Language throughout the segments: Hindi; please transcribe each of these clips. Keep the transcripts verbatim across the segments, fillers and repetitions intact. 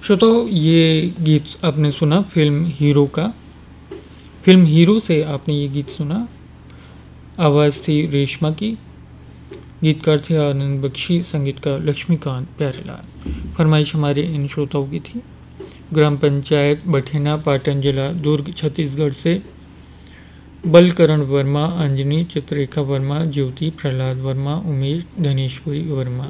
श्रोताओ, ये गीत आपने सुना फिल्म हीरो का। फिल्म हीरो से आपने ये गीत सुना। आवाज़ थी रेशमा की, गीतकार थे आनंद बख्शी, संगीतकार लक्ष्मीकांत प्यारेलाल। फरमाइश हमारे इन श्रोताओं की थी। ग्राम पंचायत बठेना, पाटन जिला दुर्ग, छत्तीसगढ़ से बलकरण वर्मा, अंजनी, चित्ररेखा वर्मा, ज्योति, प्रहलाद वर्मा, उमेश, धनेश्वरी वर्मा।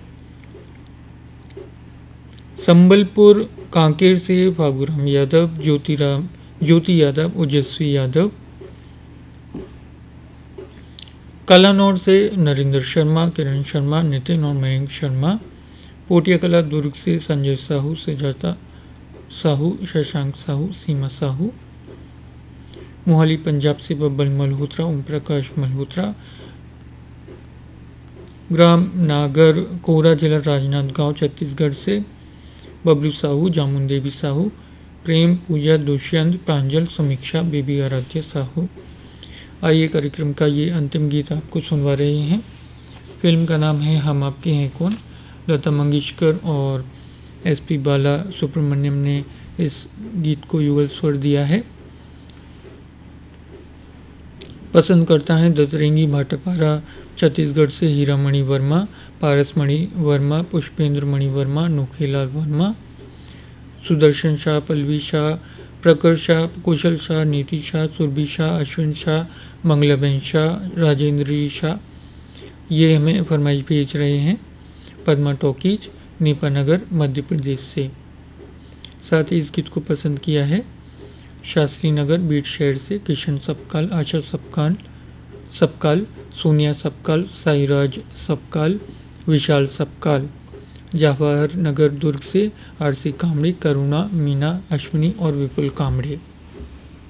संबलपुर कांकेर से फागुराम यादव, ज्योतिराम ज्योति यादव, ओजस्वी यादव। कलानौर से नरेंद्र शर्मा, किरण शर्मा, नितिन और मयंक शर्मा। पोटिया कला दुर्ग से संजय साहू, सुजाता साहू, शशांक साहू, सीमा साहू। मोहाली पंजाब से बब्बल मल्होत्रा, ओम प्रकाश मल्होत्रा। ग्राम नागर कोरा, जिला राजनांदगांव, छत्तीसगढ़ से बबलू साहू, जामुन देवी साहू, प्रेम, पूजा, दुष्यंत, प्रांजल, समीक्षा, बेबी आराध्य साहू। आइए कार्यक्रम का ये अंतिम गीत आपको सुनवा रहे हैं। फिल्म का नाम है हम आपके हैं कौन। लता मंगेशकर और एस पी बाला सुब्रमण्यम ने इस गीत को युगल स्वर दिया है। पसंद करता है दतरेंगी भाटापारा, छत्तीसगढ़ से हीरामणि वर्मा, पारसमणि वर्मा, पुष्पेंद्र मणि वर्मा, नोखेलाल वर्मा, सुदर्शन शाह, पल्लवी शाह, प्रकर शाह, कुशल शाह, नीति शाह, सुरभि शाह, अश्विन शाह, मंगलाबेन शाह, राजेंद्री शाह। ये हमें फरमाइश भेज रहे हैं पद्मा टॉकीज, नेपानगर, मध्य प्रदेश से। साथ ही इस गीत को पसंद किया है शास्त्री नगर, बीट शहर से किशन सबकाल, आशा सबकाल सबकाल सोनिया सबकाल, साईराज सबकाल, विशाल सबकाल। जवाहर नगर दुर्ग से आरसी कामड़े, करुणा, मीना, अश्विनी और विपुल कामड़े।